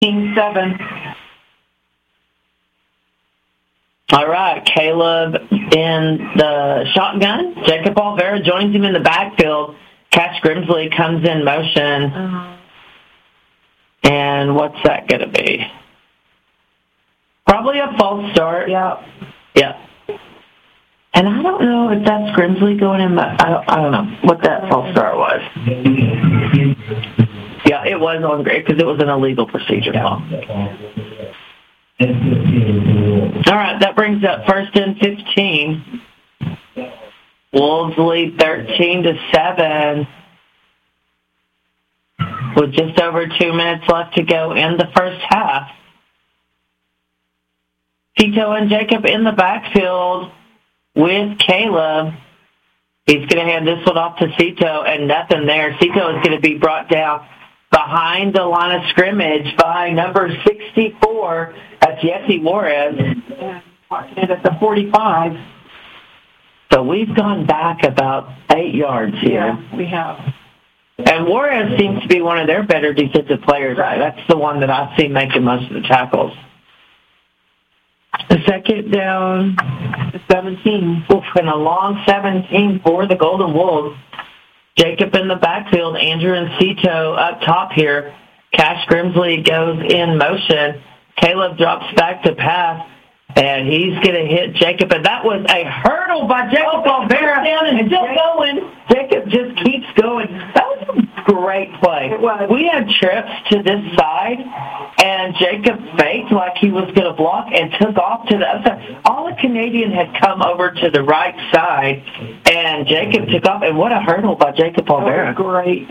7. All right, Caleb in the shotgun. Jacob Olvera joins him in the backfield. Cash Grimsley comes in motion. And what's that going to be? Probably a false start. Yeah. And I don't know if that's Grimsley going in. I don't know what that false start was. Yeah, it was on grade because it was an illegal procedure. All right, that brings up 1st and 15. Wolves lead 13-7 with just over 2 minutes left to go in the first half. Tito and Jacob in the backfield with Caleb. He's going to hand this one off to Cito, and nothing there. Cito is going to be brought down behind the line of scrimmage by number 64. That's Jesse Juarez. Marking it at the 45. So we've gone back about 8 yards here. Yeah, we have. And Juarez seems to be one of their better defensive players. Right. That's the one that I've seen making most of the tackles. The second down, 17. And a long 17 for the Golden Wolves. Jacob in the backfield, Andrew and Cito up top here. Cash Grimsley goes in motion. Caleb drops back to pass, and he's going to hit Jacob. And that was a hurdle by Jacob Olvera. And still going. Jacob just keeps going. That was a great play. It was. We had trips to this side, and Jacob faked like he was going to block and took off to the other side. All the Canadian had come over to the right side, and Jacob took off. And what a hurdle by Jacob Olvera. Great.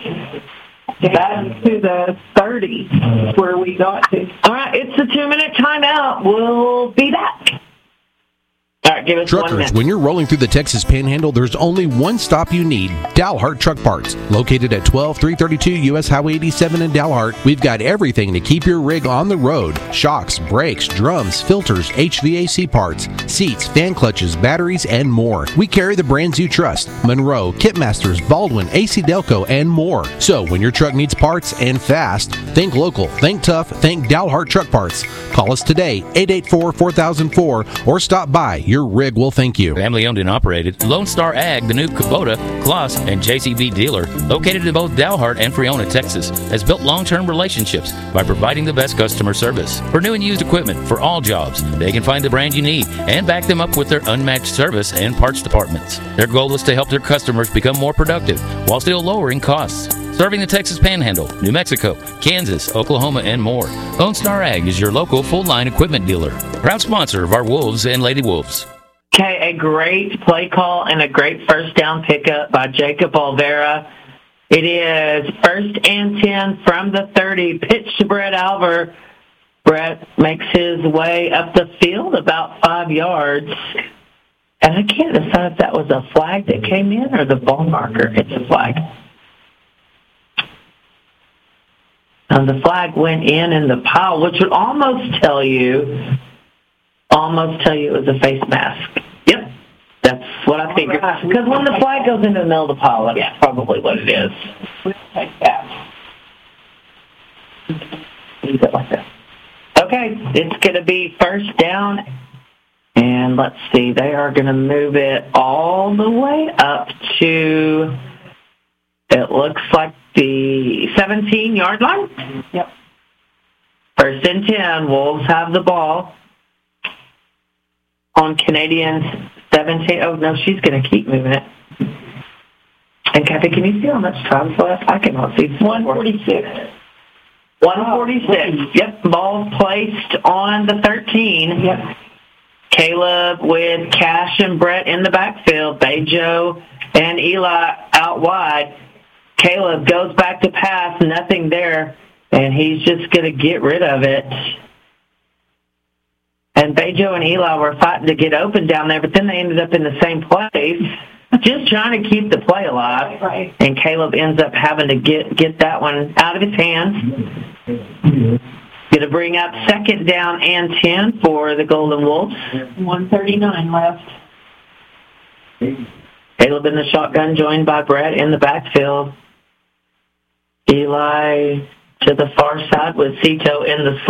Down to the 30 where we got to. All right, it's a 2-minute timeout. We'll be back. All right, give us 1 Truckers, minute. when you're rolling through the Texas Panhandle, there's only one stop you need, Dalhart Truck Parts. Located at 12332 U.S. Highway 87 in Dalhart, we've got everything to keep your rig on the road. Shocks, brakes, drums, filters, HVAC parts, seats, fan clutches, batteries, and more. We carry the brands you trust, Monroe, Kitmasters, Baldwin, AC Delco, and more. So when your truck needs parts and fast, think local, think tough, think Dalhart Truck Parts. Call us today, 884-4004, or stop by. Your rig will thank you. Family owned and operated, Lone Star Ag, the new Kubota, Kloss, and JCB dealer, located in both Dalhart and Freona, Texas, has built long-term relationships by providing the best customer service. For new and used equipment for all jobs, they can find the brand you need and back them up with their unmatched service and parts departments. Their goal is to help their customers become more productive while still lowering costs. Serving the Texas Panhandle, New Mexico, Kansas, Oklahoma, and more. Lone Star Ag is your local full-line equipment dealer. Proud sponsor of our Wolves and Lady Wolves. Okay, a great play call and a great first down pickup by Jacob Olvera. It is 1st and 10 from the 30. Pitch to Brett Alver. Brett makes his way up the field about 5 yards. And I can't decide if that was a flag that came in or the ball marker. It's a flag. The flag went in the pile, which would almost tell you it was a face mask. Yep, that's what I figured. Because when the flag goes into the middle of the pile, that's probably what it is. We'll take that. Leave it like that. Okay, it's going to be first down. And let's see, they are going to move it all the way up to, it looks like the 17-yard line. Yep. 1st and 10, Wolves have the ball on Canadians 17. Oh, no, she's going to keep moving it. And, Kathy, can you see how much time's left? I cannot see. 146. 146. Yep, ball placed on the 13. Yep. Caleb with Cash and Brett in the backfield. Bejo and Eli out wide. Caleb goes back to pass, nothing there, and he's just going to get rid of it. And Bejo and Eli were fighting to get open down there, but then they ended up in the same place, just trying to keep the play alive. Right. And Caleb ends up having to get that one out of his hands. Going to bring up 2nd down and 10 for the Golden Wolves. 1:39 left. Caleb in the shotgun, joined by Brett in the backfield. Eli to the far side with Cito in the